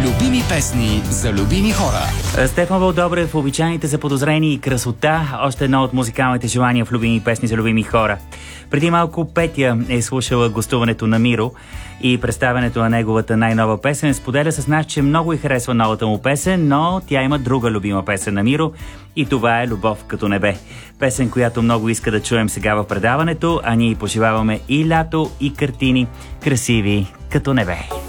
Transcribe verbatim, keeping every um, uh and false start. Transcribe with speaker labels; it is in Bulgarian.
Speaker 1: Любими песни за любими хора.
Speaker 2: Стефан Вълдобрев, обичайните заподозрени и красота, още едно от музикалните желания в любими песни за любими хора. Преди малко Петя е слушала гостуването на Миро и представянето на неговата най-нова песен. Споделя с нас, че много й харесва новата му песен, но тя има друга любима песен на Миро и това е "Любов като небе". Песен, която много иска да чуем сега в предаването, а ние пожелаваме и лято, и картини красиви като небе.